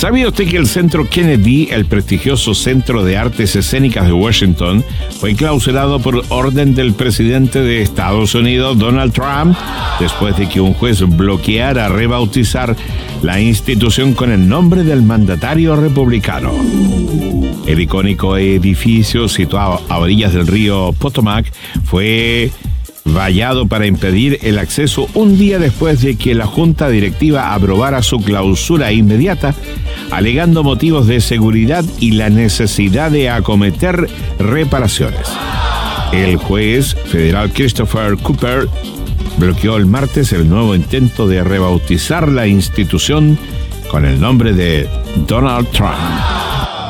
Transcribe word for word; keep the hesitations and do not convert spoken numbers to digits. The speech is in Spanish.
¿Sabía usted que el Centro Kennedy, el prestigioso Centro de Artes Escénicas de Washington, fue clausurado por orden del presidente de Estados Unidos, Donald Trump, después de que un juez bloqueara rebautizar la institución con el nombre del mandatario republicano? El icónico edificio, situado a orillas del río Potomac, fue vallado para impedir el acceso un día después de que la junta directiva aprobara su clausura inmediata, alegando motivos de seguridad y la necesidad de acometer reparaciones. El juez federal Christopher Cooper bloqueó el martes el nuevo intento de rebautizar la institución con el nombre de Donald Trump.